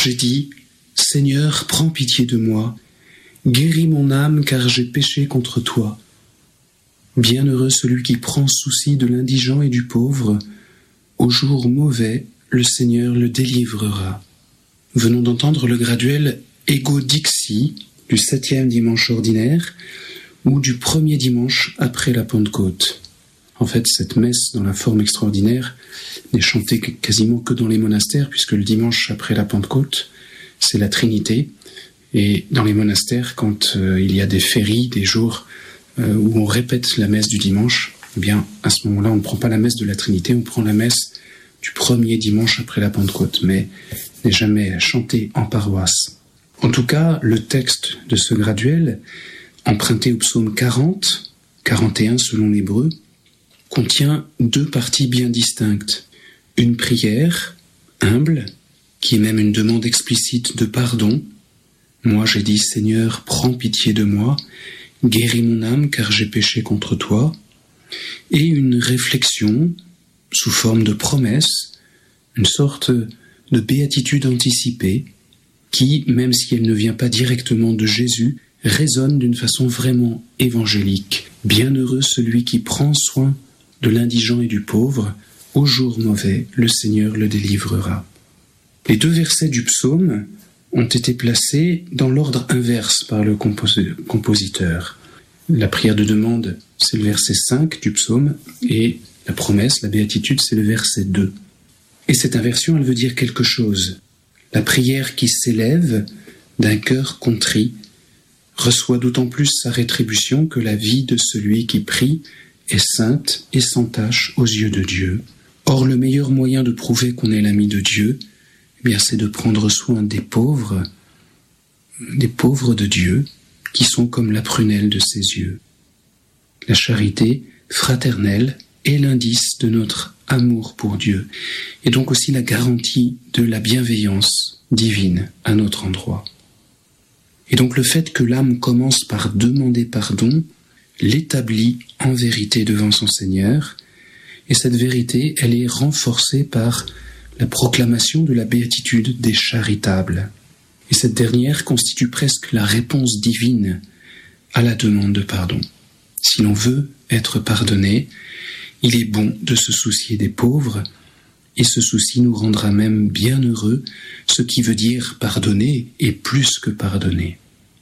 j'ai dit, Seigneur, prends pitié de moi, guéris mon âme car j'ai péché contre toi. Bienheureux celui qui prend souci de l'indigent et du pauvre, au jour mauvais, le Seigneur le délivrera. Venons d'entendre le graduel Ego Dixi du 7e dimanche ordinaire ou du 1er dimanche après la Pentecôte. En fait, cette messe dans la forme extraordinaire n'est chantée quasiment que dans les monastères, puisque le dimanche après la Pentecôte, c'est la Trinité. Et dans les monastères, quand il y a des féries, des jours où on répète la messe du dimanche, eh bien, à ce moment-là, on ne prend pas la messe de la Trinité, on prend la messe du 1er dimanche après la Pentecôte, mais n'est jamais chantée en paroisse. En tout cas, le texte de ce graduel, emprunté au psaume 40, 41 selon l'hébreu, contient deux parties bien distinctes. Une prière, humble, qui est même une demande explicite de pardon. Moi j'ai dit, Seigneur, prends pitié de moi, guéris mon âme car j'ai péché contre toi. Et une réflexion, sous forme de promesse, une sorte de béatitude anticipée, qui, même si elle ne vient pas directement de Jésus, résonne d'une façon vraiment évangélique. Bienheureux celui qui prend soin de l'indigent et du pauvre, au jour mauvais, le Seigneur le délivrera. Les deux versets du psaume ont été placés dans l'ordre inverse par le compositeur. La prière de demande, c'est le verset 5 du psaume, et la promesse, la béatitude, c'est le verset 2. Et cette inversion, elle veut dire quelque chose. La prière qui s'élève d'un cœur contrit reçoit d'autant plus sa rétribution que la vie de celui qui prie est sainte et sans tache aux yeux de Dieu. Or, le meilleur moyen de prouver qu'on est l'ami de Dieu, eh bien, c'est de prendre soin des pauvres de Dieu, qui sont comme la prunelle de ses yeux. La charité fraternelle est l'indice de notre amour pour Dieu, et donc aussi la garantie de la bienveillance divine à notre endroit. Et donc le fait que l'âme commence par demander pardon l'établit en vérité devant son Seigneur, et cette vérité, elle est renforcée par la proclamation de la béatitude des charitables. Et cette dernière constitue presque la réponse divine à la demande de pardon. Si l'on veut être pardonné, il est bon de se soucier des pauvres, et ce souci nous rendra même bien heureux, ce qui veut dire pardonner et plus que pardonner.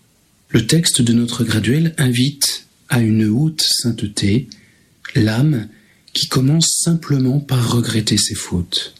Le texte de notre graduel invite à une haute sainteté l'âme qui commence simplement par regretter ses fautes.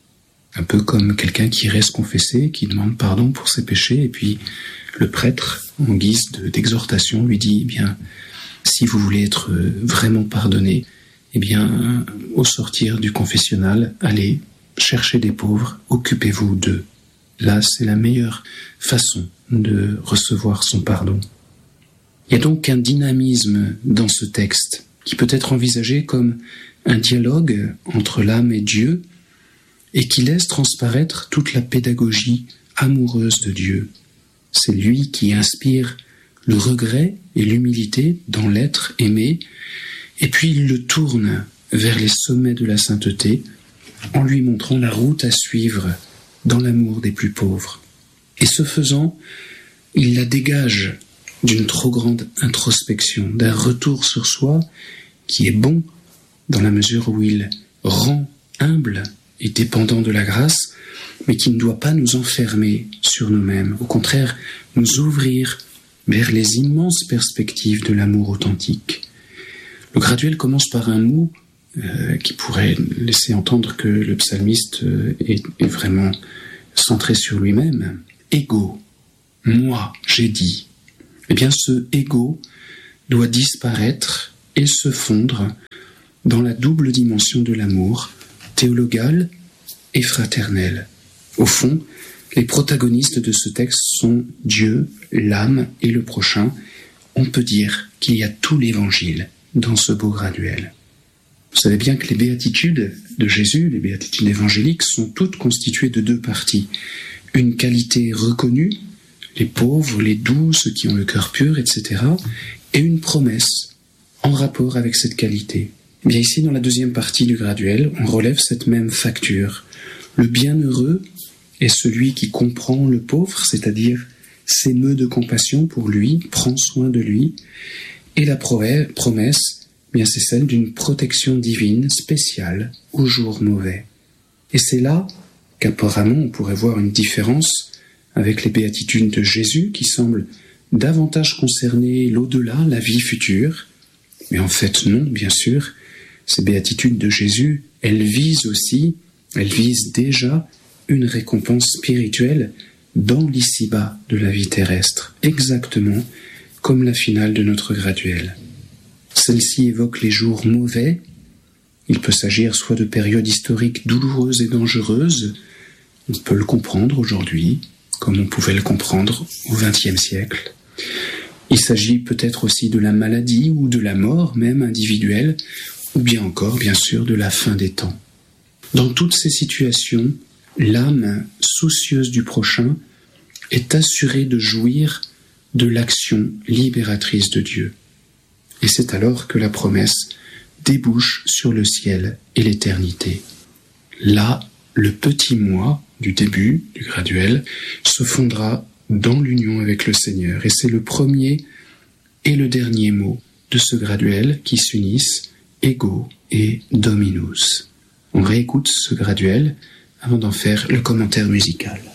Un peu comme quelqu'un qui irait se confesser, qui demande pardon pour ses péchés, et puis le prêtre, en guise d'exhortation, lui dit, eh bien, si vous voulez être vraiment pardonné, eh bien, au sortir du confessionnal, allez chercher des pauvres, occupez-vous d'eux. Là, c'est la meilleure façon de recevoir son pardon. Il y a donc un dynamisme dans ce texte qui peut être envisagé comme un dialogue entre l'âme et Dieu et qui laisse transparaître toute la pédagogie amoureuse de Dieu. C'est lui qui inspire le regret et l'humilité dans l'être aimé, et puis il le tourne vers les sommets de la sainteté en lui montrant la route à suivre dans l'amour des plus pauvres. Et ce faisant, il la dégage d'une trop grande introspection, d'un retour sur soi qui est bon dans la mesure où il rend humble et dépendant de la grâce, mais qui ne doit pas nous enfermer sur nous-mêmes, au contraire, nous ouvrir vers les immenses perspectives de l'amour authentique. Le graduel commence par un mot qui pourrait laisser entendre que le psalmiste est vraiment centré sur lui-même. Ego, moi, j'ai dit. Eh bien, ce ego doit disparaître et se fondre dans la double dimension de l'amour, théologal et fraternel. Au fond, les protagonistes de ce texte sont Dieu, l'âme et le prochain. On peut dire qu'il y a tout l'évangile dans ce beau graduel. Vous savez bien que les béatitudes de Jésus, les béatitudes évangéliques, sont toutes constituées de deux parties. Une qualité reconnue, les pauvres, les doux, ceux qui ont le cœur pur, etc. Et une promesse en rapport avec cette qualité. Eh bien ici, dans la deuxième partie du graduel, on relève cette même facture. Le bienheureux est celui qui comprend le pauvre, c'est-à-dire s'émeut de compassion pour lui, prend soin de lui, et la promesse, bien c'est celle d'une protection divine spéciale aux jours mauvais. Et c'est là qu'apparemment on pourrait voir une différence avec les béatitudes de Jésus qui semblent davantage concerner l'au-delà, la vie future. Mais en fait non, bien sûr, ces béatitudes de Jésus, elles visent déjà une récompense spirituelle dans l'ici-bas de la vie terrestre, exactement comme la finale de notre graduel. Celle-ci évoque les jours mauvais. Il peut s'agir soit de périodes historiques douloureuses et dangereuses, on peut le comprendre aujourd'hui, comme on pouvait le comprendre au XXe siècle. Il s'agit peut-être aussi de la maladie ou de la mort même individuelle, ou bien encore, bien sûr, de la fin des temps. Dans toutes ces situations, l'âme soucieuse du prochain est assurée de jouir de l'action libératrice de Dieu. Et c'est alors que la promesse débouche sur le ciel et l'éternité. Là, le petit moi du début, du graduel, se fondera dans l'union avec le Seigneur. Et c'est le premier et le dernier mot de ce graduel qui s'unissent, ego et dominus. On réécoute ce graduel avant d'en faire le commentaire musical.